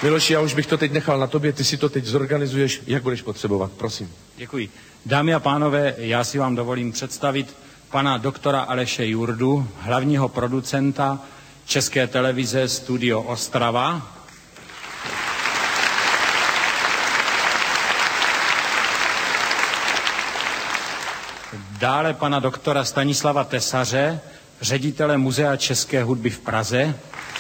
Miloši, já už bych to teď nechal na tobě, ty si to teď zorganizuješ, jak budeš potřebovat, prosím. Děkuji. Dámy a pánové, já si vám dovolím představit pana doktora Aleše Jurdu, hlavního producenta České televize Studio Ostrava. Dále pana doktora Stanislava Tesaře, ředitele Muzea české hudby v Praze.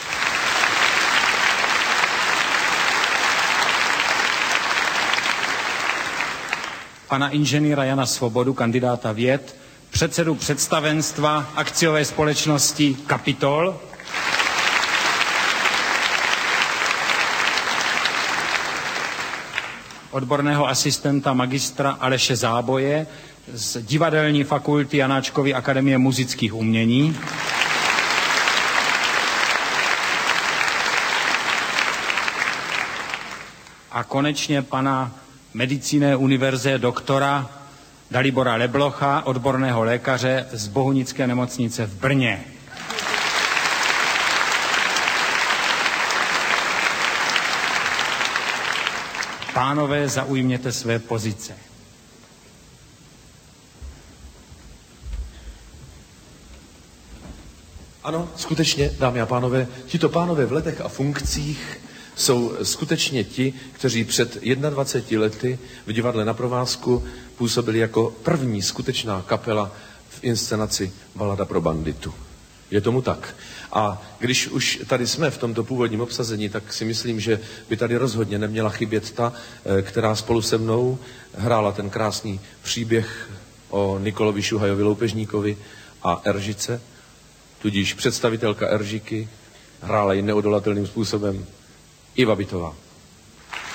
Pana inženýra Jana Svobodu, kandidáta věd, předsedu představenstva akciové společnosti Kapitol. Odborného asistenta magistra Aleše Záboje z divadelní fakulty Janáčkovy akademie muzických umění. A konečně pana medicíné univerze doktora Dalibora Leblocha, odborného lékaře z Bohunické nemocnice v Brně. Pánové, zaujměte své pozice. Ano, skutečně, dámy a pánové, tito pánové v letech a funkcích jsou skutečně ti, kteří před 21 lety v divadle Na provázku působili jako první skutečná kapela v inscenaci Balada pro banditu. Je tomu tak. A když už tady jsme v tomto původním obsazení, tak si myslím, že by tady rozhodně neměla chybět ta, která spolu se mnou hrála ten krásný příběh o Nikolovi Šuhajovi Loupežníkovi a Eržice, tudíž představitelka Eržiky hrála ji neodolatelným způsobem Iva Bytová.